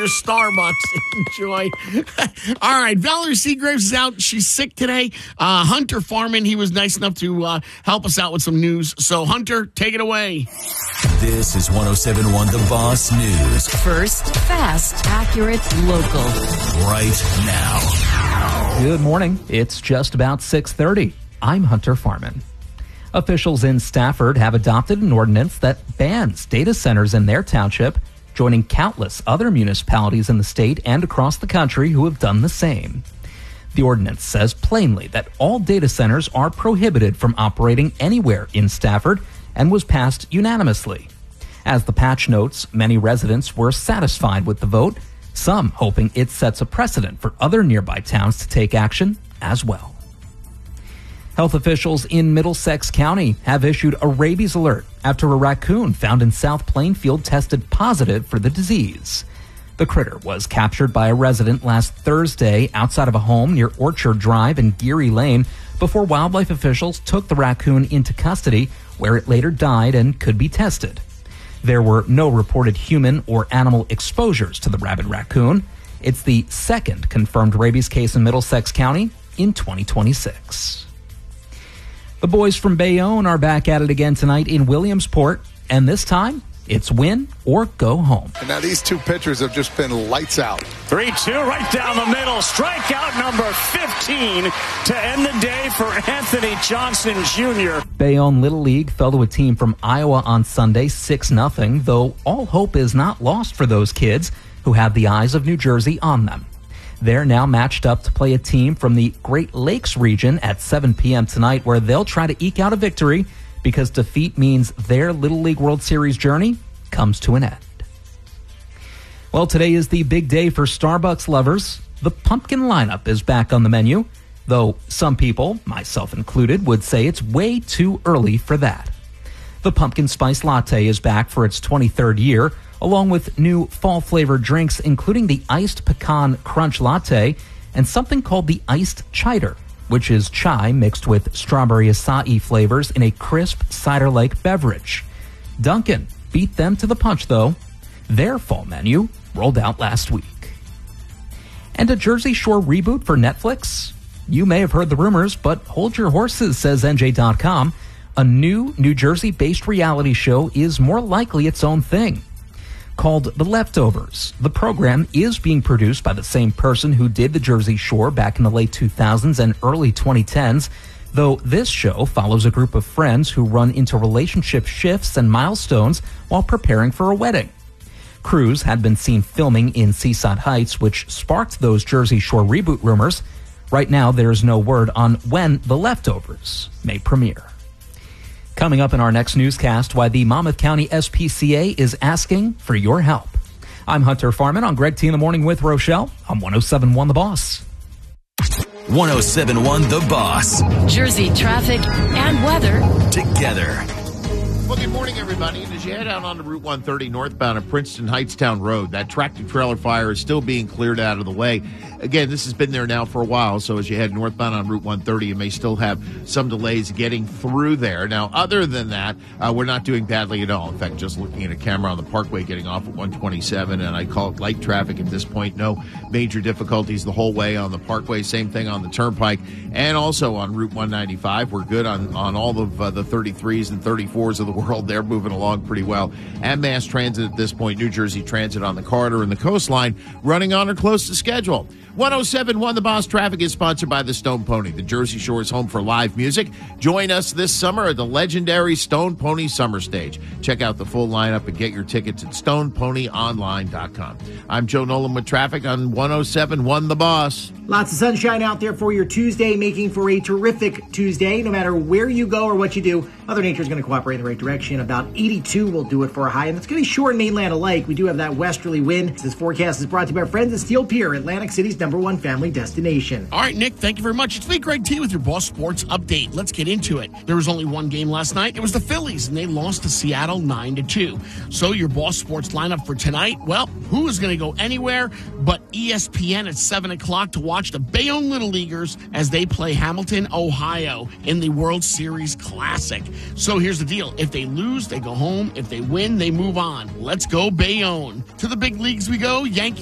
your Starbucks. Enjoy. All right, Valerie Seagraves is out. She's sick today. Hunter Farman, he was nice enough to help us out with some news. So, Hunter, take it away. This is 107.1 The Boss News. First, fast, accurate, local. Right now. Good morning. It's just about 6:30. I'm Hunter Farman. Officials in Stafford have adopted an ordinance that bans data centers in their township, joining countless other municipalities in the state and across the country who have done the same. The ordinance says plainly that all data centers are prohibited from operating anywhere in Stafford and was passed unanimously. As the patch notes, many residents were satisfied with the vote, some hoping it sets a precedent for other nearby towns to take action as well. Health officials in Middlesex County have issued a rabies alert after a raccoon found in South Plainfield tested positive for the disease. The critter was captured by a resident last Thursday outside of a home near Orchard Drive and Geary Lane before wildlife officials took the raccoon into custody, where it later died and could be tested. There were no reported human or animal exposures to the rabid raccoon. It's the second confirmed rabies case in Middlesex County in 2026. The boys from Bayonne are back at it again tonight in Williamsport, and this time, it's win or go home. And now these two pitchers have just been lights out. 3-2 right down the middle. Strikeout number 15 to end the day for Anthony Johnson Jr. Bayonne Little League fell to a team from Iowa on Sunday 6-0, though all hope is not lost for those kids who have the eyes of New Jersey on them. They're now matched up to play a team from the Great Lakes region at 7 p.m. tonight, where they'll try to eke out a victory because defeat means their Little League World Series journey comes to an end. Well, today is the big day for Starbucks lovers. The pumpkin lineup is back on the menu, though some people, myself included, would say it's way too early for that. The pumpkin spice latte is back for its 23rd year, along with new fall-flavored drinks, including the iced pecan crunch latte and something called the iced chider, which is chai mixed with strawberry acai flavors in a crisp cider-like beverage. Dunkin' beat them to the punch, though. Their fall menu rolled out last week. And a Jersey Shore reboot for Netflix? You may have heard the rumors, but hold your horses, says NJ.com. A new New Jersey-based reality show is more likely its own thing. Called The Leftovers, the program is being produced by the same person who did the Jersey Shore back in the late 2000s and early 2010s, though this show follows a group of friends who run into relationship shifts and milestones while preparing for a wedding. Crews had been seen filming in Seaside Heights, which sparked those Jersey Shore reboot rumors. Right now, there is no word on when The Leftovers may premiere. Coming up in our next newscast, why the Monmouth County SPCA is asking for your help. I'm Hunter Farman on Greg T in the Morning with Rochelle on 107.1 The Boss. 107.1 The Boss. Jersey traffic and weather Together. Well, good morning, everybody. And as you head out onto Route 130 northbound at Princeton Heightstown Road, that tractor-trailer fire is still being cleared out of the way. Again, this has been there now for a while, so as you head northbound on Route 130, you may still have some delays getting through there. Now, other than that, we're not doing badly at all. In fact, just looking at a camera on the Parkway getting off at 127, and I call it light traffic at this point. No major difficulties the whole way on the Parkway. Same thing on the Turnpike, and also on Route 195. We're good on all of the 33s and 34s of the world. They're moving along pretty well. And mass transit at this point, New Jersey Transit on the corridor and the coastline, running on or close to schedule. 107.1 The Boss Traffic is sponsored by the Stone Pony, the Jersey Shore's home for live music. Join us this summer at the legendary Stone Pony Summer Stage. Check out the full lineup and get your tickets at stoneponyonline.com. I'm Joe Nolan with traffic on 107.1 The Boss. Lots of sunshine out there for your Tuesday, making for a terrific Tuesday. No matter where you go or what you do, Mother Nature is going to cooperate in the right direction. About 82 will do it for a high, and it's going to be short and mainland alike. We do have that westerly wind. This forecast is brought to you by our friends at Steel Pier, Atlantic City's #1 family destination. All right, Nick, thank you very much. It's me, Greg T, with your Boss Sports Update. Let's get into it. There was only one game last night. It was the Phillies, and they lost to Seattle 9-2. So your Boss Sports lineup for tonight, well, who is going to go anywhere but ESPN at 7 o'clock to watch the Bayonne Little Leaguers as they play Hamilton, Ohio in the World Series Classic. So here's the deal. If they lose, they go home. If they win, they move on. Let's go Bayonne. To the big leagues we go. Yankees